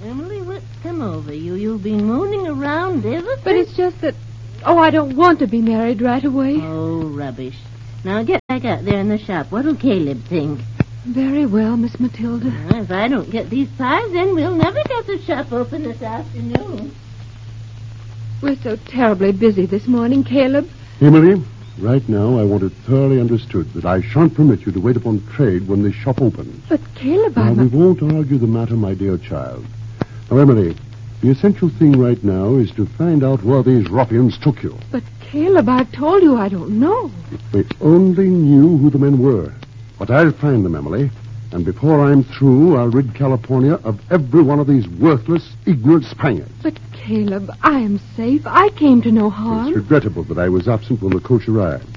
Emily, what's come over you? You've been mooning around ever since. But it's just that... Oh, I don't want to be married right away. Oh, rubbish. Now get back out there in the shop. What'll Caleb think? Very well, Miss Matilda. If I don't get these pies, then we'll never get the shop open this afternoon. We're so terribly busy this morning, Caleb. Emily, right now I want it thoroughly understood that I shan't permit you to wait upon trade when this shop opens. But, Caleb, Now, we won't argue the matter, my dear child. Now, Emily, the essential thing right now is to find out where these ruffians took you. But, Caleb, I've told you I don't know. If they only knew who the men were. But I'll find them, Emily. And before I'm through, I'll rid California of every one of these worthless, ignorant Spaniards. But, Caleb, I am safe. I came to no harm. It's regrettable that I was absent when the coach arrived.